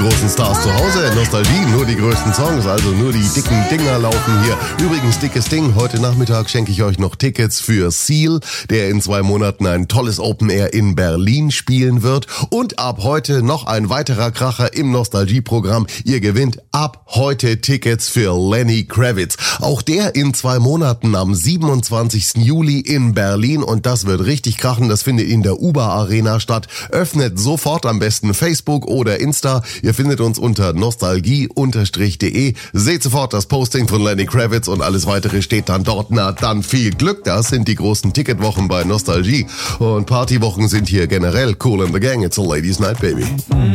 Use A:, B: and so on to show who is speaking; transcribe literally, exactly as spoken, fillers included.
A: Großen Stars zu Hause, Nostalgie, nur die größten Songs, also nur die dicken Dinger laufen hier. Übrigens, dickes Ding, heute Nachmittag schenke ich euch noch Tickets für Seal, der in zwei Monaten ein tolles Open Air in Berlin spielen wird. Und ab heute noch ein weiterer Kracher im Nostalgie-Programm. Ihr gewinnt ab heute Tickets für Lenny Kravitz. Auch der in zwei Monaten am siebenundzwanzigsten Juli in Berlin und das wird richtig krachen. Das findet in der U B A Arena statt. Öffnet sofort am besten Facebook oder Insta. Ihr findet uns unter nostalgie-de. Seht sofort das Posting von Lenny Kravitz und alles weitere steht dann dort. Na, dann viel Glück. Das sind die großen Ticketwochen bei Nostalgie. Und Partywochen sind hier generell. Cool in the Gang. It's a Ladies Night, baby.